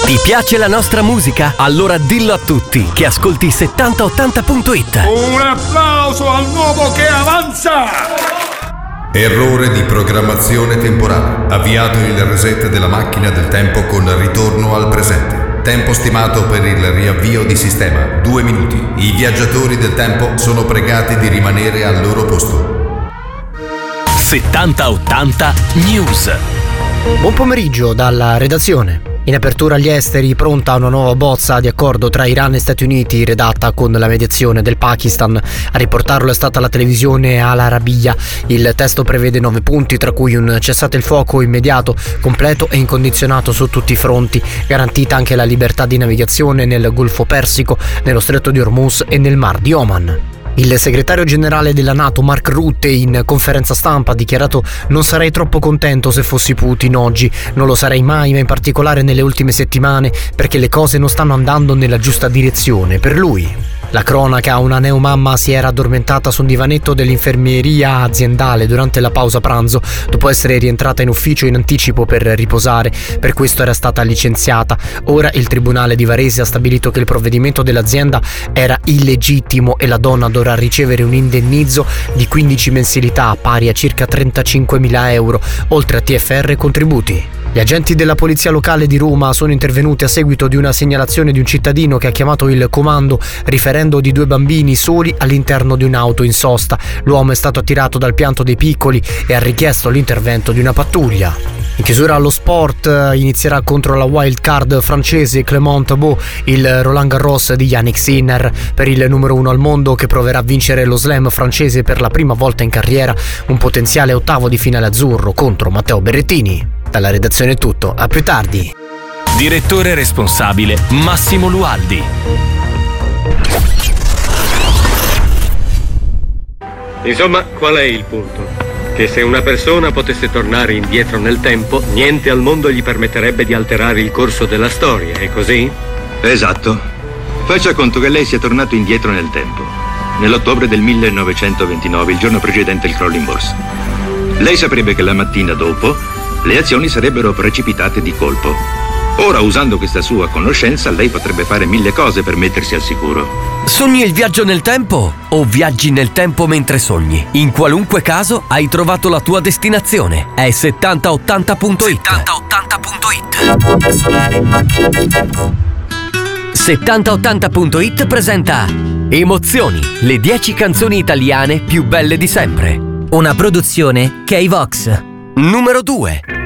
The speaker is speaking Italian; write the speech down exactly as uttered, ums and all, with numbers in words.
Ti piace la nostra musica? Allora dillo a tutti che ascolti settanta ottanta punto it. Un applauso al nuovo che avanza! Errore di programmazione temporale. Avviato il reset della macchina del tempo con ritorno al presente. Tempo stimato per il riavvio di sistema, due minuti. I viaggiatori del tempo sono pregati di rimanere al loro posto. settanta ottanta News. Buon pomeriggio dalla redazione. In apertura agli esteri, pronta una nuova bozza di accordo tra Iran e Stati Uniti, redatta con la mediazione del Pakistan. A riportarlo è stata la televisione Al Arabiya. Il testo prevede nove punti, tra cui un cessate il fuoco immediato, completo e incondizionato su tutti i fronti, garantita anche la libertà di navigazione nel Golfo Persico, nello Stretto di Hormuz e nel Mar di Oman. Il segretario generale della NATO Mark Rutte in conferenza stampa ha dichiarato: non sarei troppo contento se fossi Putin oggi, non lo sarei mai, ma in particolare nelle ultime settimane, perché le cose non stanno andando nella giusta direzione per lui. La cronaca: una neomamma si era addormentata su un divanetto dell'infermieria aziendale durante la pausa pranzo, dopo essere rientrata in ufficio in anticipo per riposare. Per questo era stata licenziata. Ora il tribunale di Varese ha stabilito che il provvedimento dell'azienda era illegittimo e la donna dovrà ricevere un indennizzo di quindici mensilità pari a circa trentacinquemila euro, oltre a T F R e contributi. Gli agenti della polizia locale di Roma sono intervenuti a seguito di una segnalazione di un cittadino che ha chiamato il comando riferendo di due bambini soli all'interno di un'auto in sosta. L'uomo è stato attirato dal pianto dei piccoli e ha richiesto l'intervento di una pattuglia. In chiusura allo sport, inizierà contro la wild card francese Clément Beau il Roland Garros di Yannick Sinner. Per il numero uno al mondo, che proverà a vincere lo slam francese per la prima volta in carriera, un potenziale ottavo di finale azzurro contro Matteo Berrettini. Dalla redazione è tutto, a più tardi. Direttore responsabile Massimo Lualdi. Insomma, qual è il punto? Che se una persona potesse tornare indietro nel tempo, niente al mondo gli permetterebbe di alterare il corso della storia, è così? Esatto. Faccia conto che lei sia tornato indietro nel tempo, nell'ottobre del millenovecentoventinove, il giorno precedente il crollo in borsa. Lei saprebbe che la mattina dopo le azioni sarebbero precipitate di colpo. Ora, usando questa sua conoscenza, lei potrebbe fare mille cose per mettersi al sicuro. Sogni il viaggio nel tempo o viaggi nel tempo mentre sogni? In qualunque caso hai trovato la tua destinazione. È settanta ottanta punto it. settanta ottanta punto it. settanta ottanta punto it presenta Emozioni, le dieci canzoni italiane più belle di sempre. Una produzione K-Vox. Numero due.